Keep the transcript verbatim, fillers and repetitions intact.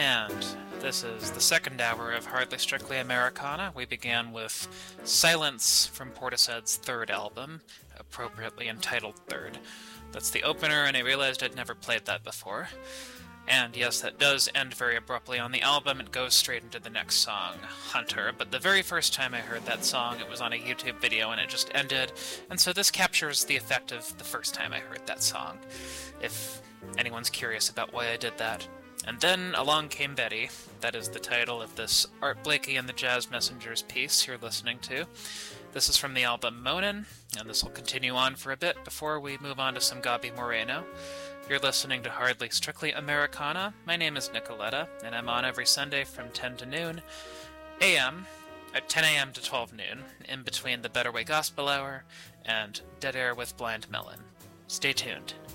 And this is the second hour of Hardly Strictly Americana. We began with Silence from Portishead's third album, appropriately entitled Third. That's the opener, and I realized I'd never played that before. And yes, that does end very abruptly on the album. It goes straight into the next song, Hunter. But the very first time I heard that song, it was on a YouTube video and it just ended. And so this captures the effect of the first time I heard that song, if anyone's curious about why I did that. And then Along Came Betty. That is the title of this Art Blakey and the Jazz Messengers piece you're listening to. This is from the album Monin, and this will continue on for a bit before we move on to some Gabi Moreno. You're listening to Hardly Strictly Americana. My name is Nicoletta, and I'm on every Sunday from ten to noon a m, at ten a.m. to twelve noon, in between the Better Way Gospel Hour and Dead Air with Blind Melon. Stay tuned.